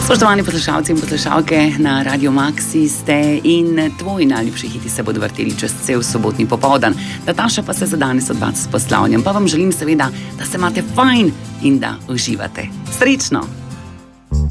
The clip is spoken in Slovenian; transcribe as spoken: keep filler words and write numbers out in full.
Spoštovani poslušalci in poslušalke, na Radio Maxi ste in tvoji najljubši hiti se bodo vrteli čez cel sobotni popoldan. Nataša pa se za danes od vas s poslavljanjem, pa vam želim seveda, da se imate fajn in da uživate. Srečno!